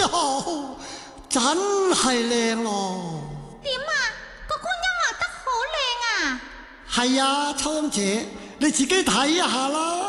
呀，真係靚咯！ 點啊？個觀音畫得好靚啊！ 係啊，秋姐，你自己睇下啦。